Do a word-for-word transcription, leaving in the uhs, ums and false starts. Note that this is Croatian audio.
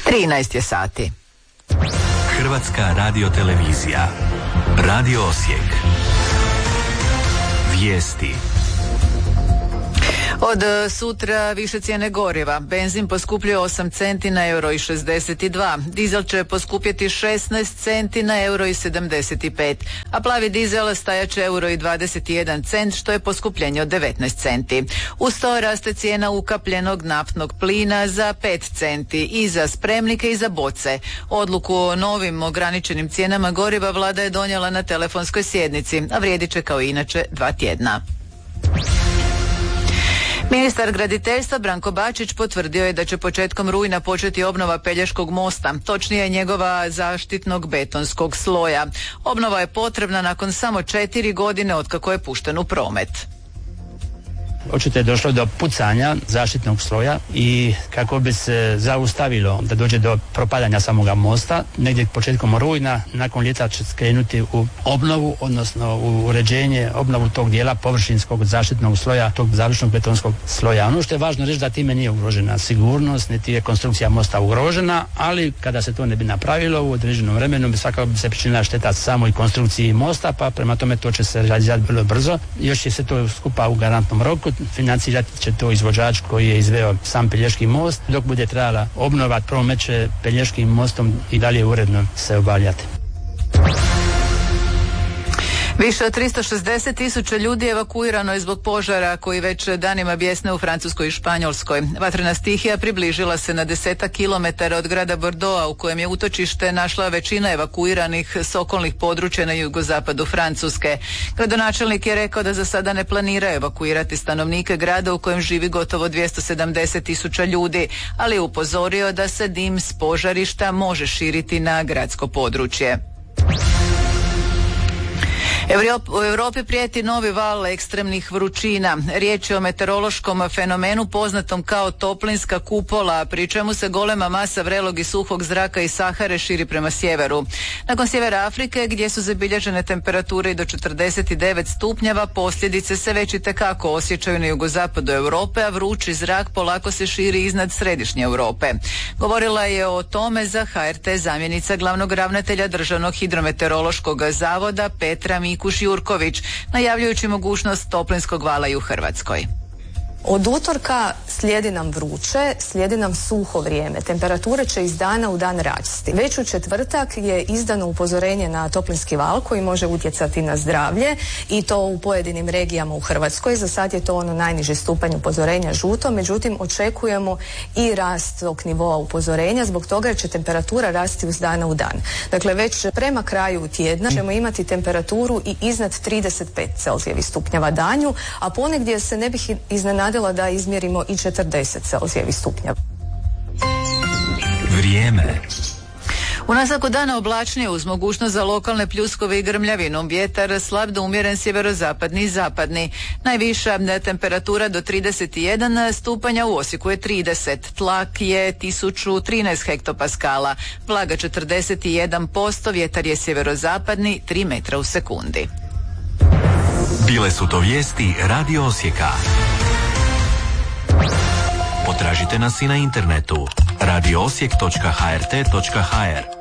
trinaest je sati. Hrvatska radiotelevizija. Radio Osijek. Vijesti. Od sutra više cijene goriva. Benzin poskupljuje osam centi na euro i šezdeset dva. Dizel će poskupjeti šesnaest centi na euro i sedamdeset pet. A plavi dizel stajat će euro i dvadeset jedan cent, što je poskupljenje od devetnaest centi. Uz to raste cijena ukapljenog naftnog plina za pet centi i za spremnike i za boce. Odluku o novim ograničenim cijenama goriva vlada je donijela na telefonskoj sjednici, a vrijedit će kao i inače dva tjedna. Ministar graditeljstva Branko Bačić potvrdio je da će početkom rujna početi obnova Pelješkog mosta, točnije njegova zaštitnog betonskog sloja. Obnova je potrebna nakon samo četiri godine otkako je pušten u promet. Očito je došlo do pucanja zaštitnog sloja i kako bi se zaustavilo da dođe do propadanja samoga mosta, negdje početkom rujna, nakon ljeta će skrenuti u obnovu, odnosno u uređenje, obnovu tog dijela površinskog zaštitnog sloja, tog završnog betonskog sloja. Ono što je važno reći da time nije ugrožena sigurnost, niti je konstrukcija mosta ugrožena, ali kada se to ne bi napravilo u određenom vremenu bi svakako bi se pričinila šteta samoj konstrukciji mosta, pa prema tome to će se realizirati vrlo brzo. Još će se to skupa u garantnom roku. Financirati će to izvođač koji je izveo sam Pelješki most. Dok bude trebala obnova, promet će Pelješkim mostom i dalje uredno se obavljati. Više od tristo šezdeset tisuća ljudi evakuirano je zbog požara koji već danima bjesne u Francuskoj i Španjolskoj. Vatrena stihija približila se na desetak kilometara od grada Bordeauxa, u kojem je utočište našla većina evakuiranih s okolnih područja na jugozapadu Francuske. Gradonačelnik je rekao da za sada ne planira evakuirati stanovnike grada u kojem živi gotovo dvjesto sedamdeset tisuća ljudi, ali je upozorio da se dim s požarišta može širiti na gradsko područje. U Europi prijeti novi val ekstremnih vrućina. Riječ je o meteorološkom fenomenu poznatom kao toplinska kupola, pri čemu se golema masa vrelog i suhog zraka iz Sahare širi prema sjeveru. Nakon sjevera Afrike, gdje su zabilježene temperature i do četrdeset devet stupnjeva, posljedice se već itekako osjećaju na jugozapadu Europe, a vrući zrak polako se širi iznad središnje Europe. Govorila je o tome za H R T zamjenica glavnog ravnatelja Državnog hidrometeorološkog zavoda Petra Mikuš-Jurković, najavljujući mogućnost toplinskog vala i u Hrvatskoj. Od utorka slijedi nam vruće, slijedi nam suho vrijeme. Temperature će iz dana u dan rasti. Već u četvrtak je izdano upozorenje na toplinski val koji može utjecati na zdravlje i to u pojedinim regijama u Hrvatskoj. Za sad je to ono najniži stupanj upozorenja žuto, međutim očekujemo i rast tog nivoa upozorenja zbog toga će temperatura rasti iz dana u dan. Dakle, već prema kraju tjedna ćemo imati temperaturu i iznad trideset pet Celzijevih stupnjeva danju, a ponegdje se ne bih iznenadila da izmjerimo i četrdeset Celzijevih stupnjeva. Vrijeme. U nastavku dana oblačnije uz mogućnost za lokalne pljuskove i grmljavinu. Vjetar slab do umjeren sjeverozapadni i zapadni. Najviša temperatura do trideset jedan stupanja, u Osijeku je trideset. Tlak je tisuću trinaest hektopaskala. Vlaga četrdeset jedan posto, vjetar je sjeverozapadni tri metra u sekundi. Bile su to vijesti Radio Osijeka. Potražite nas i na internetu radio osijek točka h r t točka h r.